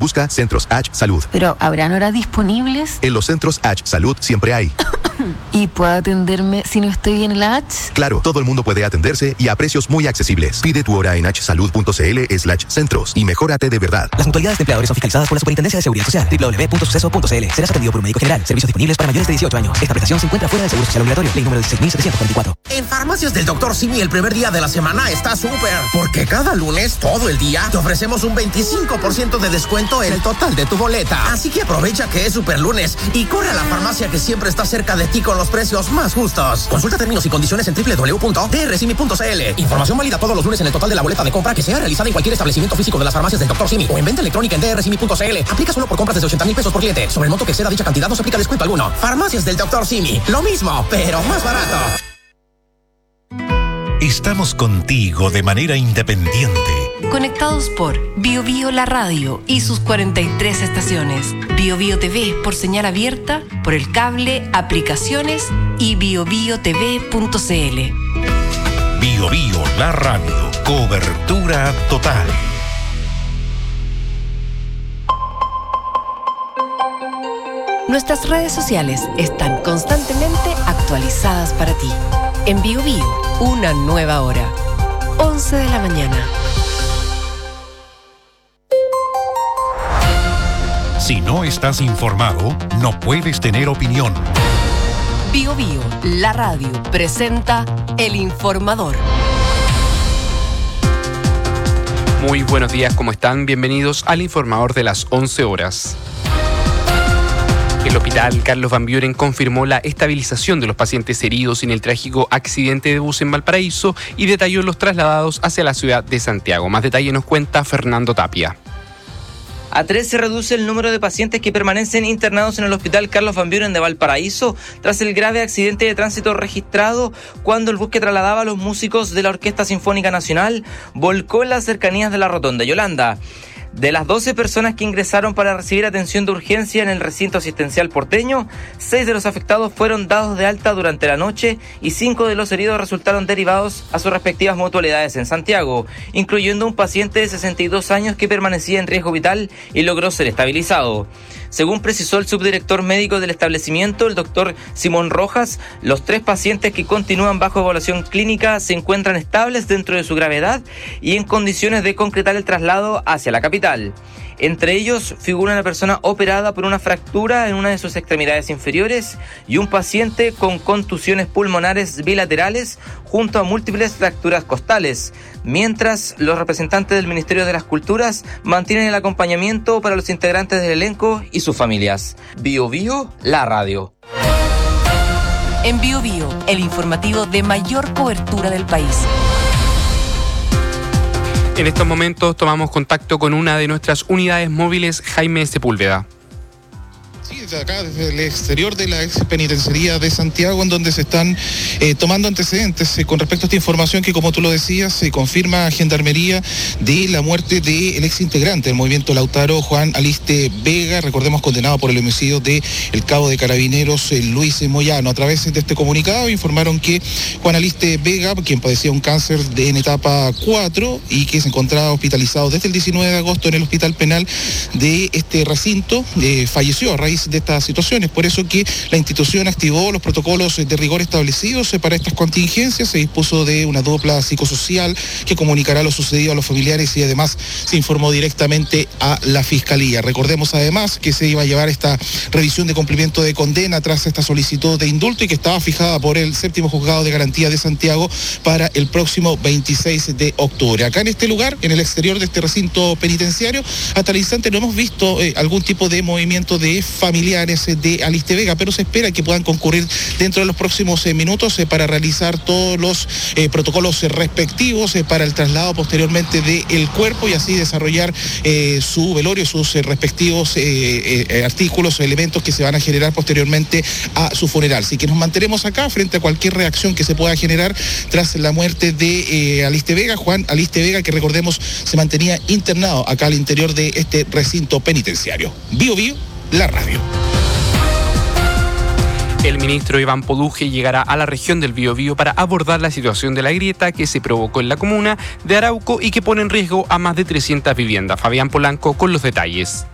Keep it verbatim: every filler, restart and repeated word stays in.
busca Centros H Salud. ¿Pero habrán horas disponibles? En los Centros H Salud siempre hay. ¿Y puedo atenderme si no estoy en la H? Claro, todo el mundo puede atenderse y a precios muy accesibles. Pide tu hora en hsalud.cl slash centros y mejórate de verdad. Las mutualidades de empleadores son fiscalizadas por la Superintendencia de Seguridad Social. doble u doble u doble u punto suceso punto c l. Serás atendido por un médico general. Servicios disponibles para mayores de dieciocho años. Esta prestación se encuentra fuera del Seguro Social Obligatorio. Ley número dieciséis mil setecientos cuarenta y cuatro. En Farmacias del doctor Simi, el primer día de la semana está súper. Porque cada lunes, todo el día, te ofrecemos un veinticinco por ciento de descuento en el total de tu boleta. Así que aprovecha que es super lunes y corre a la farmacia que siempre está cerca de ti con los precios más justos. Consulta términos y condiciones en doble u doble u doble u punto d r simi punto c l. Información válida todos los lunes en el total de la boleta de compra que sea realizada en cualquier establecimiento físico de las farmacias del doctor Simi o en venta electrónica en d r simi punto c l. Aplica solo por compras desde ochenta mil pesos por cliente. Sobre el monto que exceda dicha cantidad no se aplica descuento alguno. Farmacias del doctor Simi. Lo mismo, pero más barato. Estamos contigo de manera independiente. Conectados por Bio Bio La Radio y sus cuarenta y tres estaciones. Bio Bio T V por señal abierta, por el cable, aplicaciones y bio bio t v punto c l. Bio Bio La Radio. Cobertura total. Nuestras redes sociales están constantemente actualizadas para ti. En Bio Bio, una nueva hora. once de la mañana. Si no estás informado, no puedes tener opinión. Bio Bio, la radio, presenta El Informador. Muy buenos días, ¿cómo están? Bienvenidos al Informador de las once horas. El hospital Carlos Van Buren confirmó la estabilización de los pacientes heridos en el trágico accidente de bus en Valparaíso y detalló los trasladados hacia la ciudad de Santiago. Más detalle nos cuenta Fernando Tapia. A tres se reduce el número de pacientes que permanecen internados en el hospital Carlos Van Buren de Valparaíso tras el grave accidente de tránsito registrado cuando el bus que trasladaba a los músicos de la Orquesta Sinfónica Nacional volcó en las cercanías de la Rotonda Yolanda. De las doce personas que ingresaron para recibir atención de urgencia en el recinto asistencial porteño, seis de los afectados fueron dados de alta durante la noche y cinco de los heridos resultaron derivados a sus respectivas mutualidades en Santiago, incluyendo un paciente de sesenta y dos años que permanecía en riesgo vital y logró ser estabilizado. Según precisó el subdirector médico del establecimiento, el doctor Simón Rojas, los tres pacientes que continúan bajo evaluación clínica se encuentran estables dentro de su gravedad y en condiciones de concretar el traslado hacia la capital. Entre ellos figura una persona operada por una fractura en una de sus extremidades inferiores y un paciente con contusiones pulmonares bilaterales junto a múltiples fracturas costales, mientras los representantes del Ministerio de las Culturas mantienen el acompañamiento para los integrantes del elenco y sus familias. Bio Bio, la radio. En Bio Bio, el informativo de mayor cobertura del país. En estos momentos tomamos contacto con una de nuestras unidades móviles, Jaime Sepúlveda. Sí, desde acá, desde el exterior de la ex penitenciaría de Santiago, en donde se están eh, tomando antecedentes eh, con respecto a esta información que, como tú lo decías, se confirma a Gendarmería de la muerte del ex integrante del movimiento Lautaro, Juan Aliste Vega, recordemos condenado por el homicidio de el cabo de Carabineros eh, Luis Moyano. A través de este comunicado informaron que Juan Aliste Vega, quien padecía un cáncer de, en etapa cuatro y que se encontraba hospitalizado desde el diecinueve de agosto en el Hospital Penal de este recinto, eh, falleció a raíz de estas situaciones. Por eso que la institución activó los protocolos de rigor establecidos para estas contingencias. Se dispuso de una dupla psicosocial que comunicará lo sucedido a los familiares y además se informó directamente a la Fiscalía. Recordemos además que se iba a llevar esta revisión de cumplimiento de condena tras esta solicitud de indulto y que estaba fijada por el séptimo juzgado de garantía de Santiago para el próximo veintiséis de octubre. Acá en este lugar, en el exterior de este recinto penitenciario, hasta el instante no hemos visto eh, algún tipo de movimiento de familiares de Aliste Vega, pero se espera que puedan concurrir dentro de los próximos eh, minutos eh, para realizar todos los eh, protocolos eh, respectivos eh, para el traslado posteriormente del cuerpo y así desarrollar eh, su velorio, sus eh, respectivos eh, eh, artículos o elementos que se van a generar posteriormente a su funeral. Así que nos mantenemos acá frente a cualquier reacción que se pueda generar tras la muerte de eh, Aliste Vega, Juan Aliste Vega, que recordemos se mantenía internado acá al interior de este recinto penitenciario. Bio Bio, la radio. El ministro Iván Poduje llegará a la región del Biobío para abordar la situación de la grieta que se provocó en la comuna de Arauco y que pone en riesgo a más de trescientas viviendas. Fabián Polanco con los detalles.